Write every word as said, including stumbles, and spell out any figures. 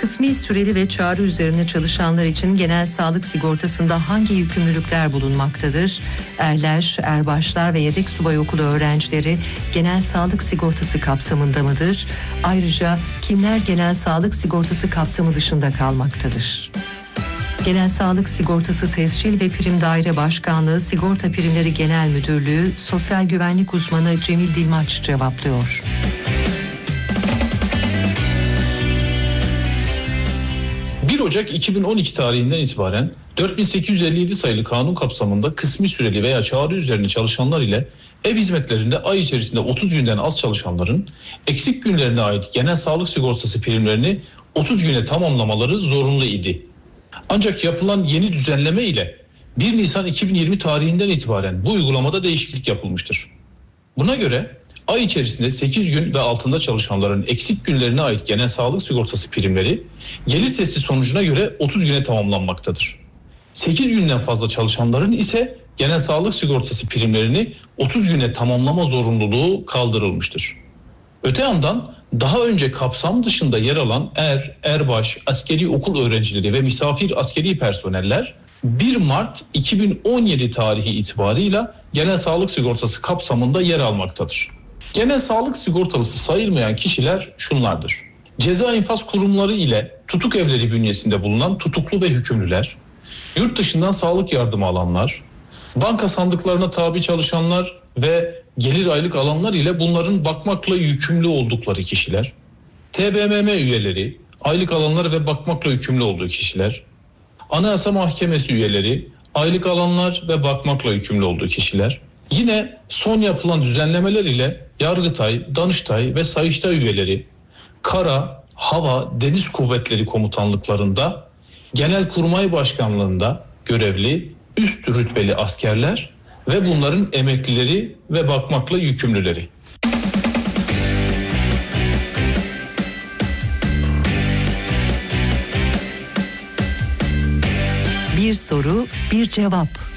Kısmi süreli ve çağrı üzerine çalışanlar için genel sağlık sigortasında hangi yükümlülükler bulunmaktadır? Erler, erbaşlar ve yedek subay okulu öğrencileri genel sağlık sigortası kapsamında mıdır? Ayrıca kimler genel sağlık sigortası kapsamı dışında kalmaktadır? Genel Sağlık Sigortası Tescil ve Prim Daire Başkanlığı Sigorta Primleri Genel Müdürlüğü Sosyal Güvenlik Uzmanı Cemil Dilmaç cevaplıyor. bir Ocak iki bin on iki tarihinden itibaren dört bin sekiz yüz elli yedi sayılı kanun kapsamında kısmi süreli veya çağrı üzerine çalışanlar ile ev hizmetlerinde ay içerisinde otuz günden az çalışanların eksik günlerine ait genel sağlık sigortası primlerini otuz güne tamamlamaları zorunlu idi. Ancak yapılan yeni düzenleme ile bir Nisan iki bin yirmi tarihinden itibaren bu uygulamada değişiklik yapılmıştır. Buna göre ay içerisinde sekiz gün ve altında çalışanların eksik günlerine ait genel sağlık sigortası primleri gelir testi sonucuna göre otuz güne tamamlanmaktadır. sekiz günden fazla çalışanların ise genel sağlık sigortası primlerini otuz güne tamamlama zorunluluğu kaldırılmıştır. Öte yandan daha önce kapsam dışında yer alan er, erbaş, askeri okul öğrencileri ve misafir askeri personeller bir Mart iki bin on yedi tarihi itibarıyla genel sağlık sigortası kapsamında yer almaktadır. Genel sağlık sigortalısı sayılmayan kişiler şunlardır: ceza infaz kurumları ile tutuk evleri bünyesinde bulunan tutuklu ve hükümlüler, yurt dışından sağlık yardımı alanlar, banka sandıklarına tabi çalışanlar ve gelir aylık alanlar ile bunların bakmakla yükümlü oldukları kişiler, T B M M üyeleri, aylık alanlar ve bakmakla yükümlü olduğu kişiler, Anayasa Mahkemesi üyeleri, aylık alanlar ve bakmakla yükümlü olduğu kişiler, yine son yapılan düzenlemeler ile Yargıtay, Danıştay ve Sayıştay üyeleri, Kara, Hava, Deniz Kuvvetleri Komutanlıklarında, Genelkurmay Başkanlığında görevli üst rütbeli askerler ve bunların emeklileri ve bakmakla yükümlüleri. Bir soru, bir cevap.